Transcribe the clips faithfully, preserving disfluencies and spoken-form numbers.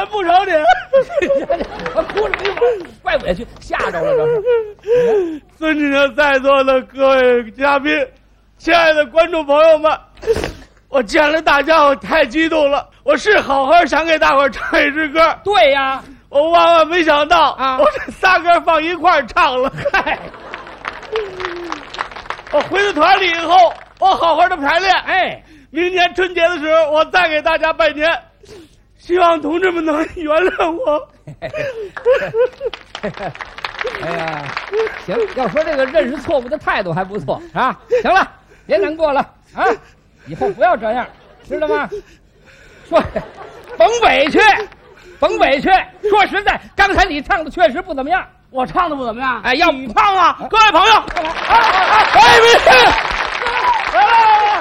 难不成你？ 我哭着没完，怪委屈，吓着了这是。 尊敬的在座的各位嘉宾，亲爱的观众朋友们，我见了大家，我太激动了。我是好好想给大伙儿唱一支歌。 对呀， 我万万没想到啊， 我这仨歌放一块儿唱了。嗨，我回到团里以后，我好好的排练。 哎， 明年春节的时候，我再给大家拜年，希望同志们能原谅我。 哎呀，行，要说这个认识错误的态度还不错啊。行了，别难过了啊，以后不要这样，知道吗？说，甭委屈，甭委屈。说实在，刚才你唱的确实不怎么样， 我唱的不怎么样。 哎，要你胖啊，各位朋友， 哎哎，别去！ 来来。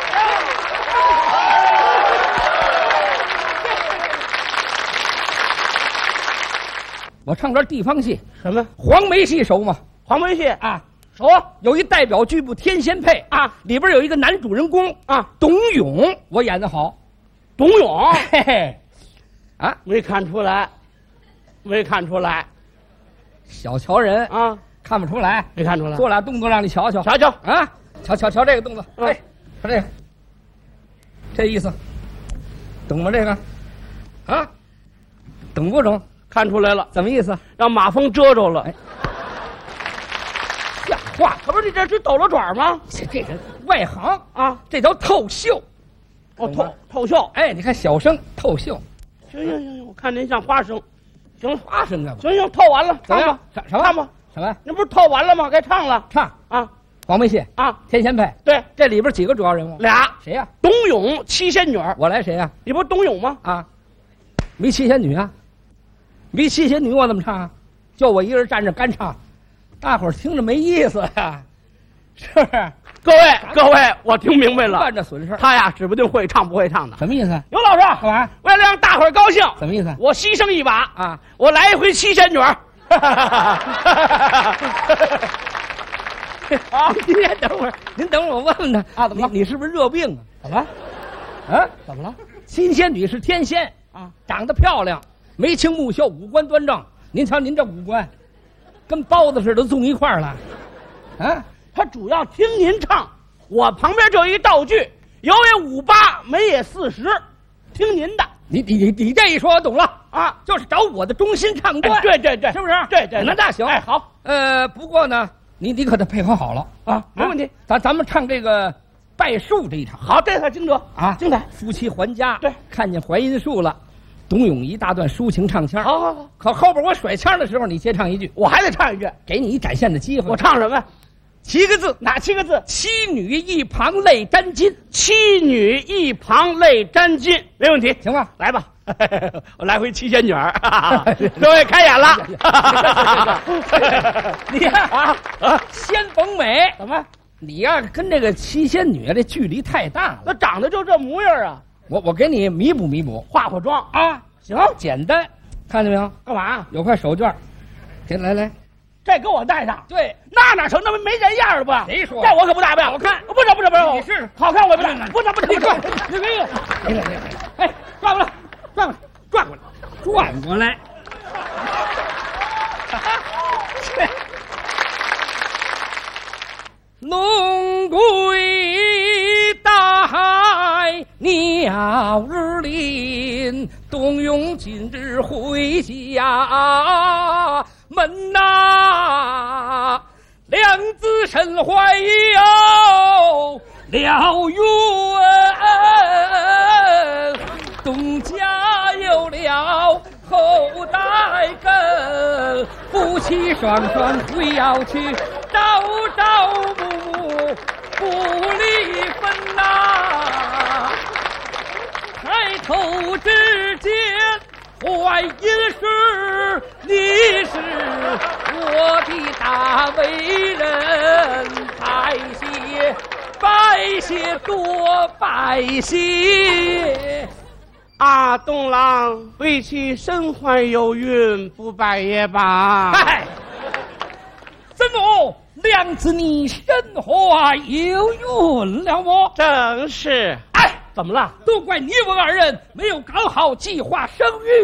我唱段地方戏， 什么？ 黄梅戏熟吗？ 黄梅戏啊， 熟。 有一代表剧部《天仙配》 啊， 里边有一个男主人公啊， 董永，我演得好。 董永， 嘿嘿，啊， 没看出来，没看出来， 小瞧人啊， 看不出来， 没看出来。 做俩动作让你瞧瞧， 瞧瞧啊，瞧瞧瞧这个动作， 嗯、 哎，瞧这个，这意思，懂吗？这个，啊，懂不懂？ 看出来了， 怎么意思？ 让马蜂蛰着了。 哎，像话， 可不是你这是抖了爪吗？ 这这人外行啊， 这叫透秀。 哦，透透秀。 哎，你看小生透秀。 行行行，我看您像花生。行了， 花生干嘛？ 行行，透完了， 怎么样？ 唱吧， 什么？ 唱吧， 什么？ 那不是透完了吗？该唱了。 唱啊， 黄梅戏啊， 天仙配。 对， 这里边几个主要人物？ 俩。 谁呀？ 董永、七仙女。 我来谁呀？ 你不是董永吗？ 啊，没七仙女啊。没七仙女我怎么唱啊？就我一个人站着干唱，大伙儿听着没意思呀，是不是？ 各位各位，我听明白了， 办这损事。 他呀，指不定会唱不会唱的。 什么意思？ 刘老师干嘛？ 为了让大伙儿高兴， 什么意思？ 我牺牲一把啊！ 我来一回七仙女。啊， 您先等会儿，您等会儿，我问问他啊，怎么了？ 你, 你是不是热病啊？ 怎么了？ 啊？ 怎么了？ 七仙女是天仙啊， 长得漂亮，眉清目秀，五官端正。您瞧您这五官，跟包子似的纵一块儿了。啊， 他主要听您唱，我旁边就一道具，有也五八，没也四十，听您的。 你你你你这一说我懂了啊， 就是找我的中心唱段。 哎、对对对， 是不是？ 对对， 那那行。 哎，好。 呃，不过呢，你你可得配合好了啊，没问题。 咱咱们唱这个拜树这一场。 好，这才精得啊， 精彩。 夫妻还家， 对， 看见槐荫树了。董永一大段抒情唱腔， 好好好。 可后边我甩腔的时候，你接唱一句， 我还得唱一句， 给你一展现的机会。 我唱什么？ 七个字， 哪七个字？ 妻女一旁泪沾巾， 妻女一旁泪沾巾，没问题， 行吧？ 来吧，我来回七仙女儿，各位开演了。 你看啊啊，仙甭美， 怎么？ 你呀、啊、跟这个七仙女这距离太大了。 那长得就这模样啊。 我我给你弥补弥补， 化化妆啊， 行， 简单，看见没有？ 干嘛？ 有块手绢，给来来， 这给我戴上。 对， 那哪成？那没人样了吧？ 谁说？ 这我可不戴不了。 好看， 不是不是不是， 你是好看我不戴，不能不能你转， 你可以， 来来来，哎，转过来，转过来，转过来，转过来。龙归大海鸟儿林，董永今日回家门呐，两子身怀有了缘，董家有了后代根，夫妻双双会要去朝朝暮暮不离分呐。抬头只见槐荫时，你是我的大为人，拜谢拜谢多拜谢。 啊，东郎为妻身怀有孕，不拜也罢。 嗨，曾母娘子你身怀有孕了么？ 正是。 哎， 怎么了？ 都怪你我二人没有搞好计划生育。